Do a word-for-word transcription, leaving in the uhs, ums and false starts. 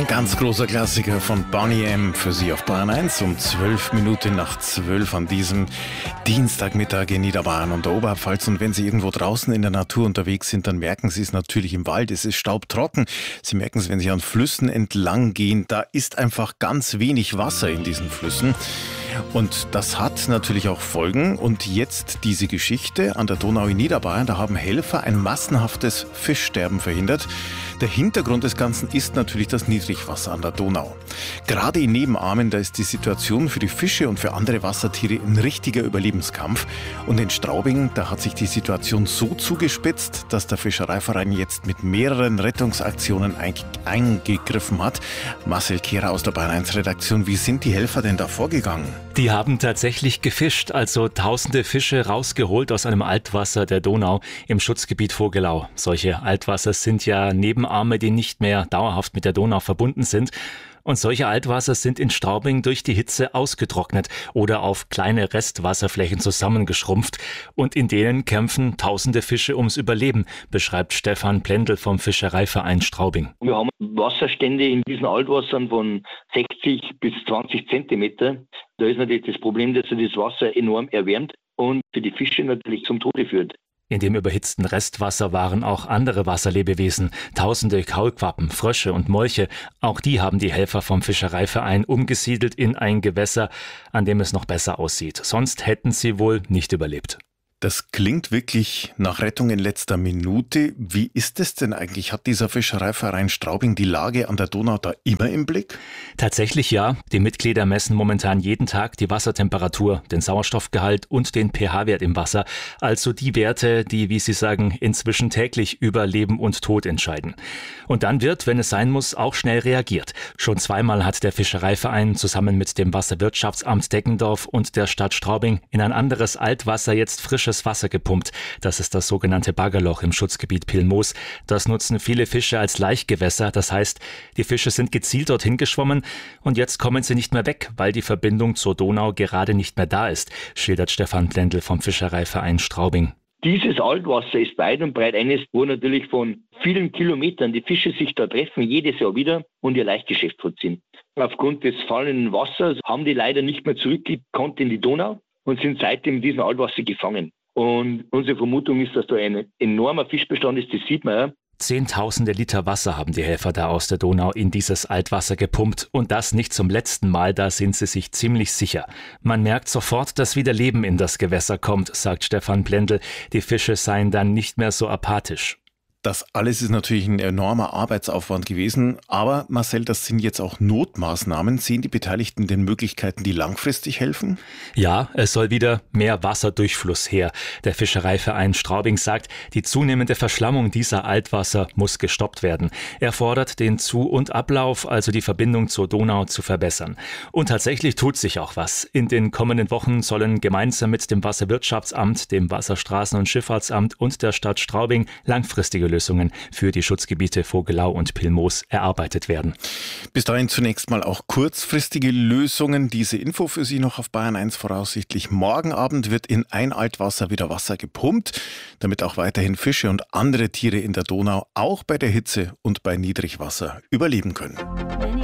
Ein ganz großer Klassiker von Boney M. für Sie auf Bayern eins um zwölf Minuten nach zwölf an diesem Dienstagmittag in Niederbayern und der Oberpfalz. Und wenn Sie irgendwo draußen in der Natur unterwegs sind, dann merken Sie es natürlich im Wald. Es ist staubtrocken. Sie merken es, wenn Sie an Flüssen entlang gehen. Da ist einfach ganz wenig Wasser in diesen Flüssen. Und das hat natürlich auch Folgen. Und jetzt diese Geschichte an der Donau in Niederbayern. Da haben Helfer ein massenhaftes Fischsterben verhindert. Der Hintergrund des Ganzen ist natürlich das Niedrigwasser an der Donau. Gerade in Nebenarmen, da ist die Situation für die Fische und für andere Wassertiere ein richtiger Überlebenskampf. Und in Straubing, da hat sich die Situation so zugespitzt, dass der Fischereiverein jetzt mit mehreren Rettungsaktionen eingegriffen hat. Marcel Kehrer aus der Bayern eins Redaktion, wie sind die Helfer denn da vorgegangen? Die haben tatsächlich gefischt, also tausende Fische rausgeholt aus einem Altwasser der Donau im Schutzgebiet Vogelau. Solche Altwasser sind ja Nebenarme, die nicht mehr dauerhaft mit der Donau verbunden sind. Und solche Altwasser sind in Straubing durch die Hitze ausgetrocknet oder auf kleine Restwasserflächen zusammengeschrumpft. Und in denen kämpfen tausende Fische ums Überleben, beschreibt Stefan Plendl vom Fischereiverein Straubing. Wir haben Wasserstände in diesen Altwassern von sechzig bis zwanzig Zentimeter. Da ist natürlich das Problem, dass sich das Wasser enorm erwärmt und für die Fische natürlich zum Tode führt. In dem überhitzten Restwasser waren auch andere Wasserlebewesen, tausende Kaulquappen, Frösche und Molche. Auch die haben die Helfer vom Fischereiverein umgesiedelt in ein Gewässer, an dem es noch besser aussieht. Sonst hätten sie wohl nicht überlebt. Das klingt wirklich nach Rettung in letzter Minute. Wie ist es denn eigentlich? Hat dieser Fischereiverein Straubing die Lage an der Donau da immer im Blick? Tatsächlich ja. Die Mitglieder messen momentan jeden Tag die Wassertemperatur, den Sauerstoffgehalt und den pH-Wert im Wasser. Also die Werte, die, wie Sie sagen, inzwischen täglich über Leben und Tod entscheiden. Und dann wird, wenn es sein muss, auch schnell reagiert. Schon zweimal hat der Fischereiverein zusammen mit dem Wasserwirtschaftsamt Deggendorf und der Stadt Straubing in ein anderes Altwasser jetzt frisches Wasser gepumpt. Das ist das sogenannte Baggerloch im Schutzgebiet Pilmoos. Das nutzen viele Fische als Laichgewässer. Das heißt, die Fische sind gezielt dorthin geschwommen und jetzt kommen sie nicht mehr weg, weil die Verbindung zur Donau gerade nicht mehr da ist, schildert Stefan Plendl vom Fischereiverein Straubing. Dieses Altwasser ist weit und breit eines, wo natürlich von vielen Kilometern die Fische sich da treffen, jedes Jahr wieder und ihr Laichgeschäft vollziehen. Aufgrund des fallenden Wassers haben die leider nicht mehr zurückgekonnt in die Donau und sind seitdem in diesem Altwasser gefangen. Und unsere Vermutung ist, dass da ein enormer Fischbestand ist, das sieht man ja. Zehntausende Liter Wasser haben die Helfer da aus der Donau in dieses Altwasser gepumpt. Und das nicht zum letzten Mal, da sind sie sich ziemlich sicher. Man merkt sofort, dass wieder Leben in das Gewässer kommt, sagt Stefan Plendl. Die Fische seien dann nicht mehr so apathisch. Das alles ist natürlich ein enormer Arbeitsaufwand gewesen. Aber Marcel, das sind jetzt auch Notmaßnahmen. Sehen die Beteiligten denn Möglichkeiten, die langfristig helfen? Ja, es soll wieder mehr Wasserdurchfluss her. Der Fischereiverein Straubing sagt, die zunehmende Verschlammung dieser Altwasser muss gestoppt werden. Er fordert, den Zu- und Ablauf, also die Verbindung zur Donau, zu verbessern. Und tatsächlich tut sich auch was. In den kommenden Wochen sollen gemeinsam mit dem Wasserwirtschaftsamt, dem Wasserstraßen- und Schifffahrtsamt und der Stadt Straubing langfristige Lösungen für die Schutzgebiete Vogelau und Pilmoos erarbeitet werden. Bis dahin zunächst mal auch kurzfristige Lösungen. Diese Info für Sie noch auf Bayern eins voraussichtlich. Morgen Abend wird in ein Altwasser wieder Wasser gepumpt, damit auch weiterhin Fische und andere Tiere in der Donau auch bei der Hitze und bei Niedrigwasser überleben können.